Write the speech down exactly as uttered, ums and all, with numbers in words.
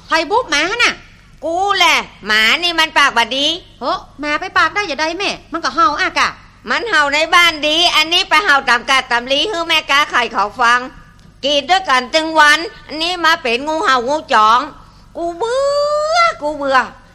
ไผบุกหมาน่ะกูแหละหมานี่มันปากบดีเฮ้หมาไปปากได้อย่าได้แม่มันก็เห่าอากะมันเห่าในบ้านดีอันนี้ไปเห่าตามกาตามลีให้แม่กาไข่เขาฟังกินด้วยกันตึงวันอันนี้มาเป็นงูเห่างูจองกูเบื่อกูเบื่อ